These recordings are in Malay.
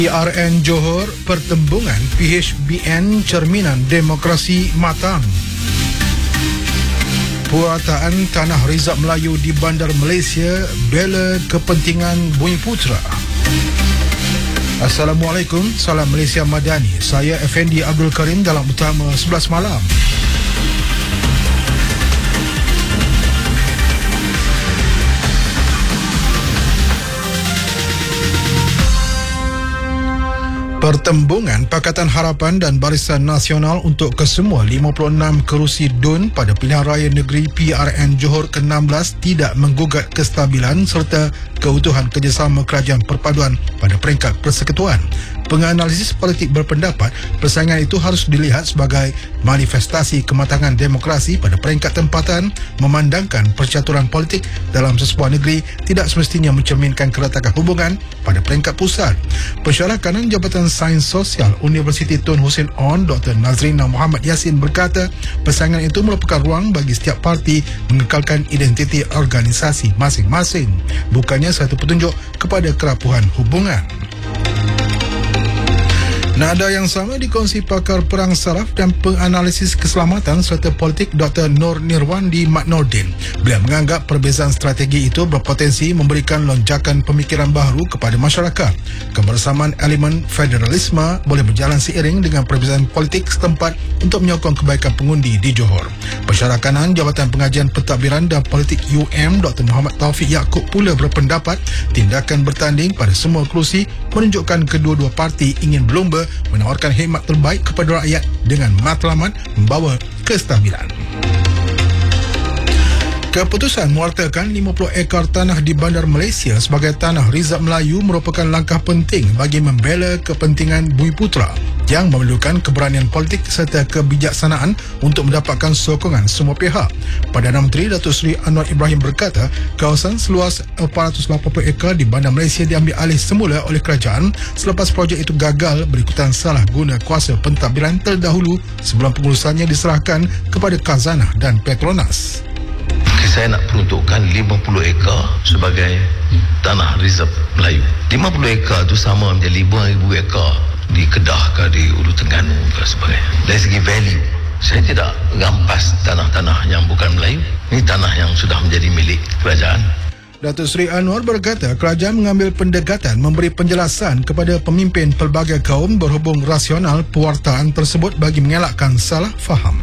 PRN Johor, pertembungan PHBN cerminan demokrasi matang. Puataan tanah Rizab Melayu di Bandar Malaysia bela kepentingan Bumiputra. Assalamualaikum, salam Malaysia Madani. Saya Effendi Abdul Karim dalam Utama 11 Malam. Pertembungan Pakatan Harapan dan Barisan Nasional untuk kesemua 56 kerusi DUN pada pilihan raya negeri PRN Johor ke-16 tidak menggugat kestabilan serta keutuhan kerjasama kerajaan perpaduan pada peringkat persekutuan. Penganalisis politik berpendapat persaingan itu harus dilihat sebagai manifestasi kematangan demokrasi pada peringkat tempatan, memandangkan percaturan politik dalam sesebuah negeri tidak semestinya mencerminkan keretakan hubungan pada peringkat pusat. Pensyarah kanan Jabatan Sains Sosial Universiti Tun Hussein On, Dr. Nazrina Muhammad Yassin berkata, persaingan itu merupakan ruang bagi setiap parti mengekalkan identiti organisasi masing-masing, bukannya satu petunjuk kepada kerapuhan hubungan. Nada yang sama dikongsi pakar perang saraf dan penganalisis keselamatan serta politik Dr. Nur Nirwandi Mat Nordin. Beliau menganggap perbezaan strategi itu berpotensi memberikan lonjakan pemikiran baru kepada masyarakat. Kebersamaan elemen federalisme boleh berjalan seiring dengan perbezaan politik setempat untuk menyokong kebaikan pengundi di Johor. Pensyarah kanan Jabatan Pengajian Pentadbiran dan Politik UM Dr. Muhammad Taufik Yaakob pula berpendapat tindakan bertanding pada semua kerusi menunjukkan kedua-dua parti ingin berlumba menawarkan khidmat terbaik kepada rakyat dengan matlamat membawa kestabilan. Keputusan mewartakan 50 ekar tanah di Bandar Malaysia sebagai tanah Rizab Melayu merupakan langkah penting bagi membela kepentingan Bumiputra yang memerlukan keberanian politik serta kebijaksanaan untuk mendapatkan sokongan semua pihak. Perdana Menteri Datuk Seri Anwar Ibrahim berkata, kawasan seluas 480 ekar di Bandar Malaysia diambil alih semula oleh kerajaan selepas projek itu gagal berikutan salah guna kuasa pentadbiran terdahulu sebelum pengurusannya diserahkan kepada Khazanah dan Petronas. Saya nak peruntukkan 50 ekar sebagai tanah Rizab Melayu. 50 ekar itu sama macam 5,000 ekar di Kedah ke di Ulu Terengganu ke sebagainya. Dari segi value, saya tidak rampas tanah-tanah yang bukan Melayu. Ini tanah yang sudah menjadi milik kerajaan. Datuk Seri Anwar berkata kerajaan mengambil pendekatan memberi penjelasan kepada pemimpin pelbagai kaum berhubung rasional pewartaan tersebut bagi mengelakkan salah faham.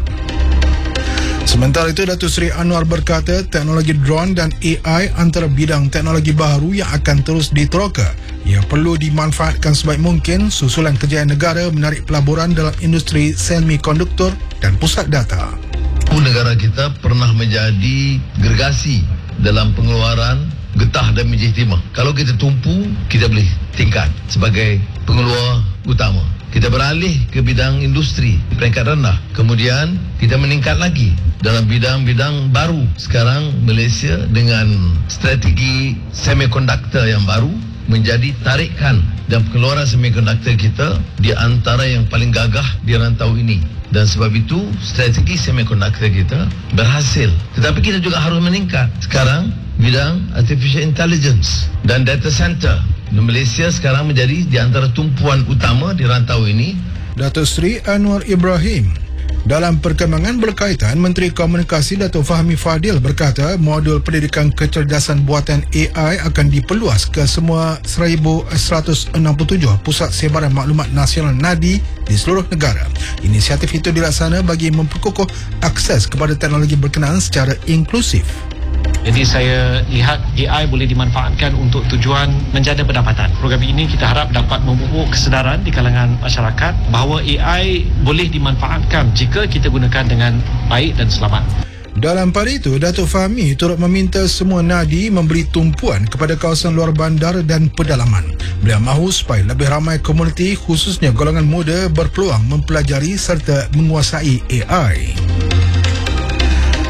Sementara itu, Datuk Seri Anwar berkata teknologi drone dan AI antara bidang teknologi baru yang akan terus diteroka. Ia perlu dimanfaatkan sebaik mungkin susulan kejayaan negara menarik pelaburan dalam industri semikonduktor dan pusat data. Negara kita pernah menjadi gergasi dalam pengeluaran getah dan mijih timah. Kalau kita tumpu, kita boleh tingkat sebagai pengeluar utama. Kita beralih ke bidang industri peringkat rendah. Kemudian kita meningkat lagi dalam bidang-bidang baru. Sekarang Malaysia dengan strategi semikonduktor yang baru menjadi tarikan dan pengeluaran semikonduktor kita di antara yang paling gagah di rantau ini. Dan sebab itu strategi semikonduktor kita berhasil. Tetapi kita juga harus meningkat. Sekarang bidang artificial intelligence dan data center di Malaysia sekarang menjadi di antara tumpuan utama di rantau ini. Datuk Seri Anwar Ibrahim. Dalam perkembangan berkaitan, Menteri Komunikasi Datuk Fahmi Fadil berkata modul pendidikan kecerdasan buatan AI akan diperluas ke semua 1,167 pusat sebaran maklumat nasional NADI di seluruh negara. Inisiatif itu dilaksana bagi memperkukuh akses kepada teknologi berkenaan secara inklusif. Jadi saya lihat AI boleh dimanfaatkan untuk tujuan menjana pendapatan. Program ini kita harap dapat memupuk kesedaran di kalangan masyarakat bahawa AI boleh dimanfaatkan jika kita gunakan dengan baik dan selamat. Dalam pada itu, Datuk Fahmi turut meminta semua nadi memberi tumpuan kepada kawasan luar bandar dan pedalaman. Beliau mahu supaya lebih ramai komuniti khususnya golongan muda berpeluang mempelajari serta menguasai AI.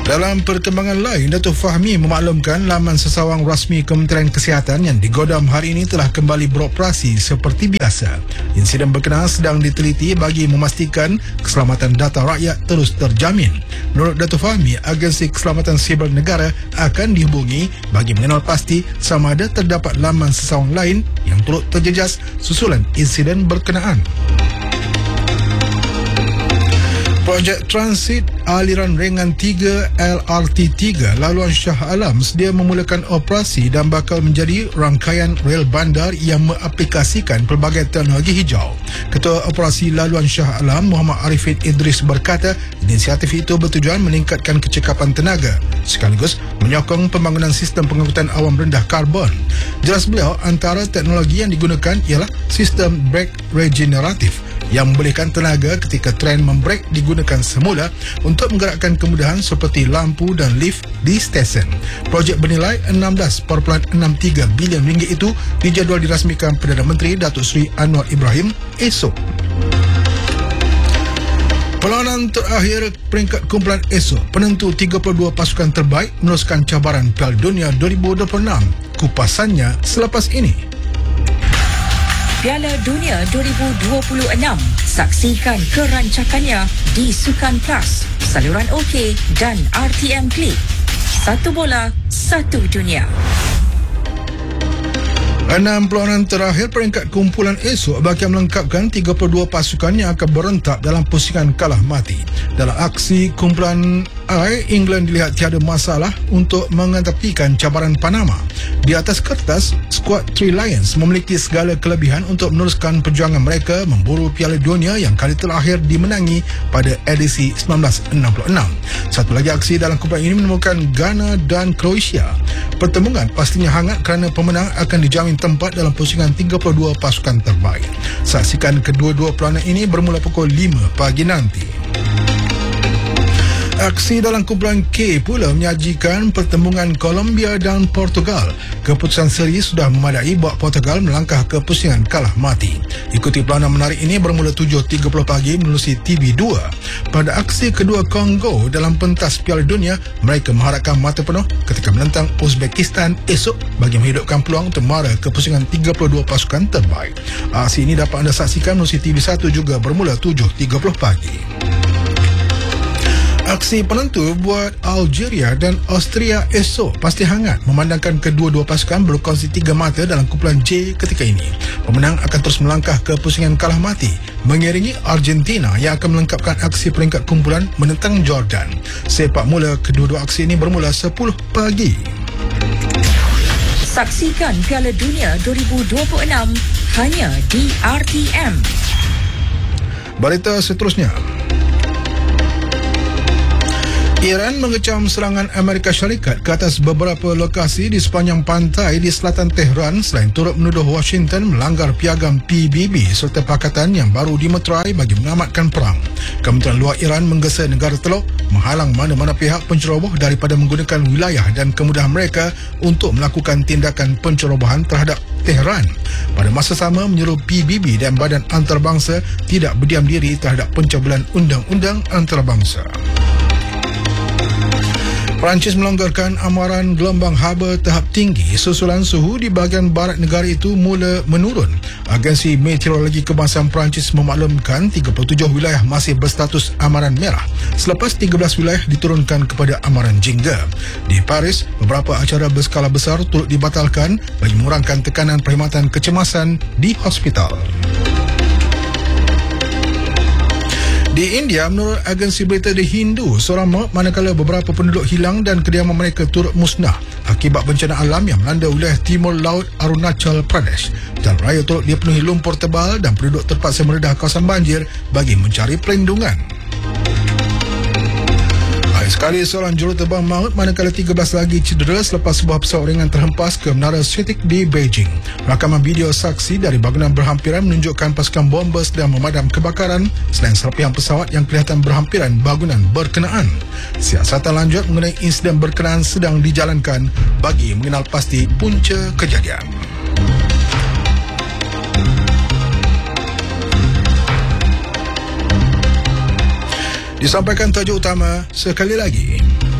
Dalam perkembangan lain, Datuk Fahmi memaklumkan laman sesawang rasmi Kementerian Kesihatan yang digodam hari ini telah kembali beroperasi seperti biasa. Insiden berkenaan sedang diteliti bagi memastikan keselamatan data rakyat terus terjamin. Menurut Datuk Fahmi, Agensi Keselamatan Siber Negara akan dihubungi bagi mengenal pasti sama ada terdapat laman sesawang lain yang turut terjejas susulan insiden berkenaan. Projek Transit Aliran Ringan 3 LRT3 laluan Shah Alam sedia memulakan operasi dan bakal menjadi rangkaian rel bandar yang mengaplikasikan pelbagai teknologi hijau. Ketua Operasi Laluan Shah Alam Muhammad Arifin Idris berkata, inisiatif itu bertujuan meningkatkan kecekapan tenaga sekaligus menyokong pembangunan sistem pengangkutan awam rendah karbon. Jelas beliau, antara teknologi yang digunakan ialah sistem brake regeneratif yang membolehkan tenaga ketika tren membrek digunakan semula untuk menggerakkan kemudahan seperti lampu dan lift di stesen. Projek bernilai 16.63 bilion ringgit itu dijadual dirasmikan Perdana Menteri Datuk Seri Anwar Ibrahim esok. Perlawanan terakhir peringkat kumpulan esok, penentu 32 pasukan terbaik meneruskan cabaran Piala Dunia 2026. Kupasannya selepas ini. Piala Dunia 2026. Saksikan kerancakannya di Sukan Plus, saluran OK dan RTM Klik. Satu bola, satu dunia. 6 perlawanan terakhir peringkat kumpulan esok bakal melengkapkan 32 pasukan yang akan berentak dalam pusingan kalah mati. Dalam aksi kumpulan I, England dilihat tiada masalah untuk mengetepikan cabaran Panama. Di atas kertas, skuad Three Lions memiliki segala kelebihan untuk meneruskan perjuangan mereka memburu Piala Dunia yang kali terakhir dimenangi pada edisi 1966. Satu lagi aksi dalam kumpulan ini menemukan Ghana dan Croatia. Pertembungan pastinya hangat kerana pemenang akan dijamin tempat dalam pusingan 32 pasukan terbaik. Saksikan kedua-dua perlawanan ini bermula pukul 5 pagi nanti. Aksi dalam kumpulan K pula menyajikan pertembungan Colombia dan Portugal. Keputusan seri sudah memadai buat Portugal melangkah ke pusingan kalah mati. Ikuti perlawanan menarik ini bermula 7.30 pagi menerusi TV2. Pada aksi kedua Kongo dalam pentas Piala Dunia, mereka mengharapkan mata penuh ketika menentang Uzbekistan esok bagi menghidupkan peluang untuk mara ke pusingan 32 pasukan terbaik. Aksi ini dapat anda saksikan menerusi TV1 juga bermula 7.30 pagi. Aksi penentu buat Algeria dan Austria esok pasti hangat memandangkan kedua-dua pasukan berkongsi 3 mata dalam kumpulan J ketika ini. Pemenang akan terus melangkah ke pusingan kalah mati mengiringi Argentina yang akan melengkapkan aksi peringkat kumpulan menentang Jordan. Sepak mula kedua-dua aksi ini bermula 10 pagi. Saksikan Piala Dunia 2026 hanya di RTM. Berita seterusnya. Iran mengecam serangan Amerika Syarikat ke atas beberapa lokasi di sepanjang pantai di selatan Tehran selain turut menuduh Washington melanggar piagam PBB serta pakatan yang baru dimeterai bagi mengamatkan perang. Kementerian Luar Iran menggesa negara teluk menghalang mana-mana pihak penceroboh daripada menggunakan wilayah dan kemudahan mereka untuk melakukan tindakan pencerobohan terhadap Tehran. Pada masa sama menyuruh PBB dan Badan Antarabangsa tidak berdiam diri terhadap pencabulan undang-undang antarabangsa. Perancis melonggarkan amaran gelombang haba tahap tinggi susulan suhu di bahagian barat negara itu mula menurun. Agensi Meteorologi Kebangsaan Perancis memaklumkan 37 wilayah masih berstatus amaran merah selepas 13 wilayah diturunkan kepada amaran jingga. Di Paris, beberapa acara berskala besar turut dibatalkan bagi mengurangkan tekanan perkhidmatan kecemasan di hospital. Di India, menurut agensi berita The Hindu, seorang maut manakala beberapa penduduk hilang dan kediaman mereka turut musnah akibat bencana alam yang melanda wilayah timur laut Arunachal Pradesh. Jalan raya turut dipenuhi lumpur tebal dan penduduk terpaksa meredah kawasan banjir bagi mencari perlindungan. Sekali seorang juruterbang maut manakala 13 lagi cedera selepas sebuah pesawat ringan terhempas ke menara Sitik di Beijing. Rakaman video saksi dari bangunan berhampiran menunjukkan pasukan bomber sedang memadam kebakaran selain serpihan pesawat yang kelihatan berhampiran bangunan berkenaan. Siasatan lanjut mengenai insiden berkenaan sedang dijalankan bagi mengenal pasti punca kejadian. Disampaikan tajuk utama sekali lagi.